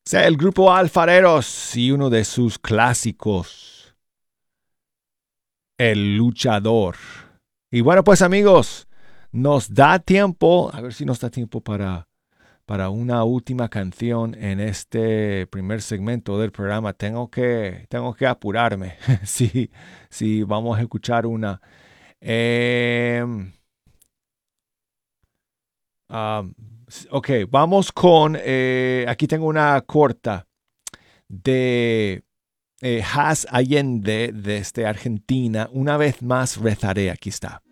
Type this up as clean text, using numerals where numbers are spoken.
sea el grupo Alfareros y uno de sus clásicos, El Luchador. Y bueno, pues amigos, nos da tiempo, a ver si nos da tiempo para una última canción en este primer segmento del programa. Tengo que apurarme. Sí, sí, vamos a escuchar una. Eh, um, ok, vamos con, aquí tengo una corta de Has Allende desde Argentina. Una vez más rezaré, aquí está.